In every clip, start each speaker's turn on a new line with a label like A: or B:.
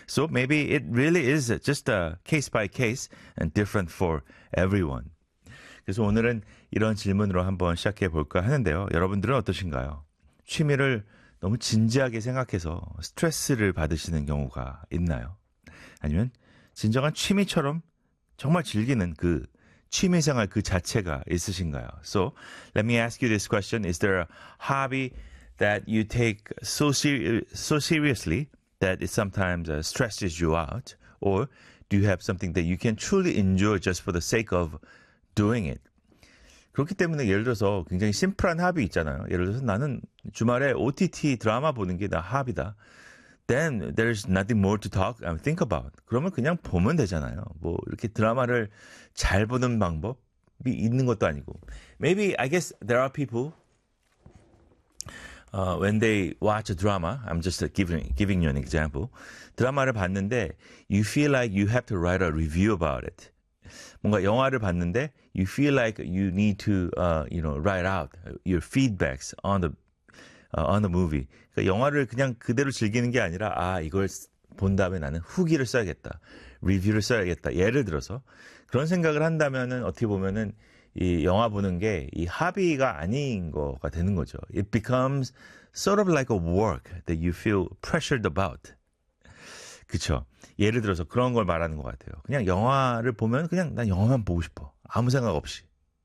A: So maybe it really is just a case by case and different for everyone. 그래서 오늘은 이런 질문으로 한번 시작해 볼까 하는데요. 여러분들은 어떠신가요? 취미를 너무 진지하게 생각해서 스트레스를 받으시는 경우가 있나요? 아니면 진정한 취미처럼 정말 즐기는 그 취미생활 그 자체가 있으신가요? So let me ask you this question. Is there a hobby that you take so seriously that it sometimes stresses you out? Or do you have something that you can truly enjoy just for the sake of doing it? 그렇기 때문에 예를 들어서 굉장히 심플한 합이 있잖아요. 예를 들어서 나는 주말에 OTT 드라마 보는 게 나 합이다. Then there's nothing more to talk and think about. 그러면 그냥 보면 되잖아요. 뭐 이렇게 드라마를 잘 보는 방법이 있는 것도 아니고. Maybe I guess there are people when they watch a drama, I'm just giving you an example. 드라마를 봤는데 you feel like you have to write a review about it. 뭔가 영화를 봤는데 you feel like you need to write out your feedbacks on the movie. 그러니까 영화를 그냥 그대로 즐기는 게 아니라 이걸 본 다음에 나는 후기를 써야겠다. 리뷰를 써야겠다. 예를 들어서 그런 생각을 한다면은 어떻게 보면은 이 영화 보는 게 이 합의가 아닌 거가 되는 거죠. It becomes sort of like a work that you feel pressured about. 그쵸. 예를 들어서 그런 걸 말하는 것 같아요. 그냥 영화를 보면 그냥 난 영화만 보고 싶어. 아무 생각 없이.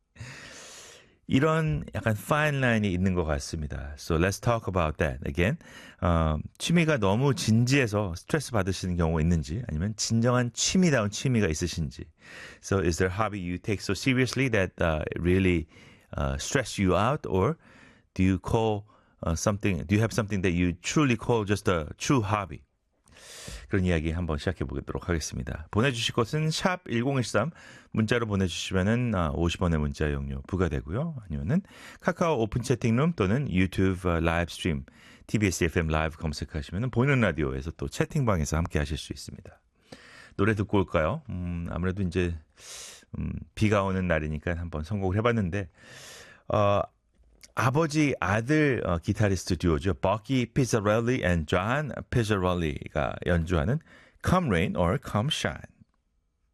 A: 이런 약간 fine line이 있는 것 같습니다. So let's talk about that again. 취미가 너무 진지해서 스트레스 받으시는 경우가 있는지 아니면 진정한 취미다운 취미가 있으신지. So is there a hobby you take so seriously that really stress you out or do you have something that you truly call just a true hobby? 그런 이야기 한번 시작해 보도록 하겠습니다. 보내주실 것은 샵 1013 문자로 보내주시면은 50원의 문자 이용료 부과되고요. 아니면은 카카오 오픈 채팅룸 또는 유튜브 라이브 스트림 TBS FM 라이브 검색하시면은 보이는 라디오에서 또 채팅방에서 함께 하실 수 있습니다. 노래 듣고 올까요? 아무래도 이제 비가 오는 날이니까 한번 선곡을 해봤는데 아버지 아들 기타리스트 듀오죠. 버키 피자렐리 and 존 피자렐리가 연주하는 Come Rain or Come Shine.